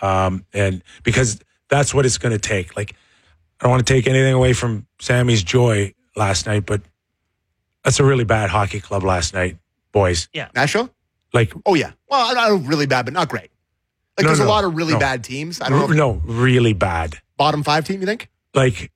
And because that's what it's going to take. Like, I don't want to take anything away from Sammy's joy last night, but that's a really bad hockey club last night, boys. Yeah. Nashville? Like, Oh, yeah. Well, not really bad, but not great. Like, there's a lot of really bad teams. I don't know. No, really bad. Bottom 5 team, you think? Like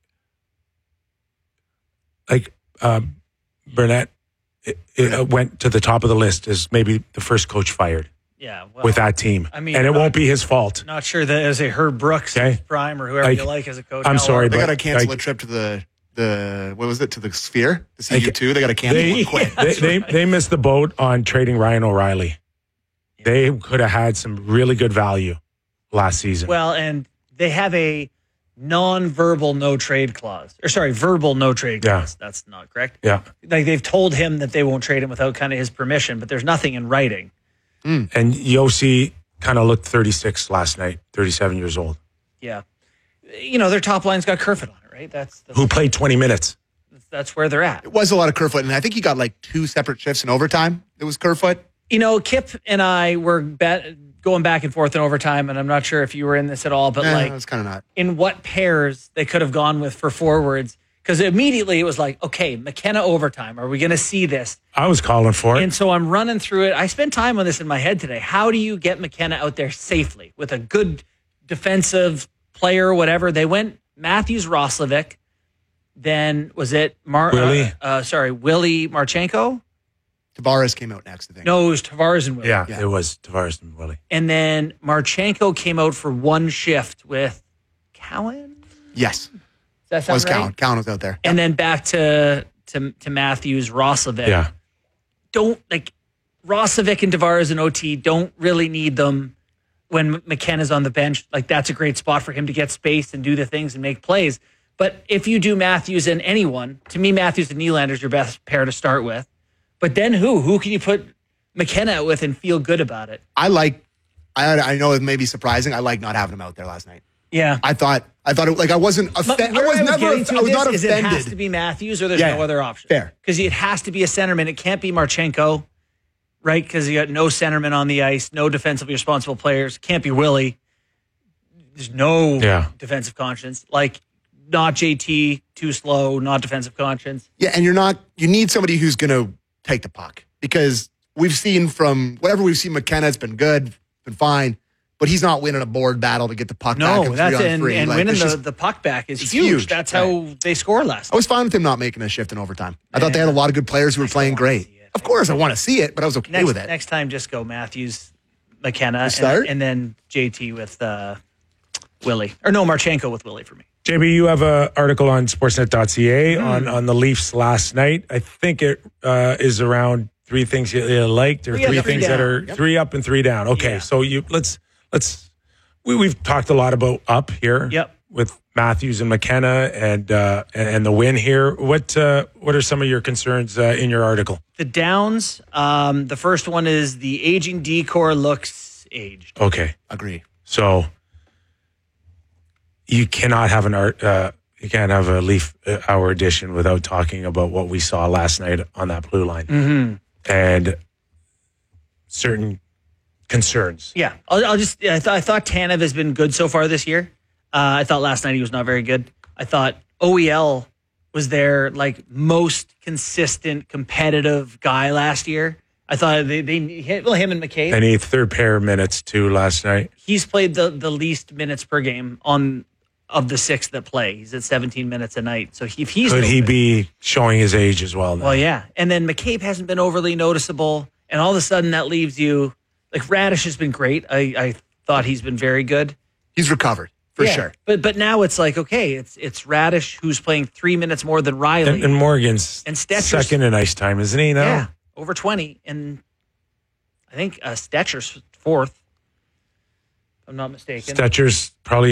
Burnett went to the top of the list as maybe the first coach fired. Yeah, well, with that team. I mean, and it won't be his fault. Not sure that as a Herb Brooks prime or whoever you like as a coach. I'm sorry, they but got to cancel a trip to the what was it, to the Sphere to see you too. They got to cancel it quick. They missed the boat on trading Ryan O'Reilly. Yeah. They could have had some really good value last season. Well, and they have a non-verbal no trade clause, or sorry, verbal no trade clause. Yeah. That's not correct. Yeah, like they've told him that they won't trade him without kind of his permission, but there's nothing in writing. And Yossi kind of looked 36 last night, 37 years old. Yeah. You know, their top line's got Kerfoot on it, right? That's who played 20 minutes. That's where they're at. It was a lot of Kerfoot, and I think he got like 2 separate shifts in overtime. It was Kerfoot. You know, Kip and I were going back and forth in overtime, and I'm not sure if you were in this at all, but it was kind of not. In what pairs they could have gone with for forwards. Because immediately it was like, okay, McKenna overtime. Are we going to see this? I was calling for it. And so I'm running through it. I spent time on this in my head today. How do you get McKenna out there safely with a good defensive player or whatever? They went Matthews Roslovic. Then was it Willie Marchenko? Tavares came out next, I think. No, it was Tavares and Willie. Yeah, it was Tavares and Willie. And then Marchenko came out for one shift with Cowan? Yes. Does that sound right? Cowan was out there. And then back to Matthews, Roslovic. Yeah. Roslovic and Tavares and OT don't really need them when McKenna's on the bench. Like, that's a great spot for him to get space and do the things and make plays. But if you do Matthews and anyone, to me, Matthews and Nylander's your best pair to start with. But then who? Who can you put McKenna out with and feel good about it? I know it may be surprising. I like not having him out there last night. Yeah, I thought it, like I wasn't. I was not offended. It has to be Matthews, or there's no other option. Fair, because it has to be a centerman. It can't be Marchenko, right? Because you got no centerman on the ice, no defensively responsible players. Can't be Willie. There's no defensive conscience. Like, not JT, too slow, not defensive conscience. Yeah, and you need somebody who's going to take the puck, because we've seen from whatever we've seen, McKenna, it's been good, been fine. But he's not winning a board battle to get the puck back. No, that's and winning the puck back is huge. That's how they scored last night. I was fine with him not making a shift in overtime. I thought they had a lot of good players who were playing great. Of course, I want to see it, but I was okay with it. Next time, just go Matthews, McKenna, and then JT with Willie. Or no, Marchenko with Willie for me. JB, you have an article on sportsnet.ca on the Leafs last night. I think it is around 3 things you liked, or 3 things that are 3 up and 3 down. Okay, so we've talked a lot about up here. Yep. With Matthews and McKenna and the win here. What are some of your concerns in your article? The downs. The first one is the aging decor looks aged. Okay, agree. So you cannot have you can't have a Leaf Hour edition without talking about what we saw last night on that blue line and certain concerns. Yeah, I thought Tanev has been good so far this year. I thought last night he was not very good. I thought OEL was their most consistent, competitive guy last year. I thought they hit him and McCabe. And he had third pair minutes too last night. He's played the least minutes per game of the 6 that play. He's at 17 minutes a night. So if he's could he be showing his age as well now? Well, yeah. And then McCabe hasn't been overly noticeable, and all of a sudden that leaves you. Radish has been great. I thought he's been very good. He's recovered for sure. But now it's okay. It's Radish who's playing 3 minutes more than Riley, and Morgan's and Stetcher's second in ice time, isn't he now? Yeah, over 20, and I think Stetcher's 4th. If I'm not mistaken. Stetcher's probably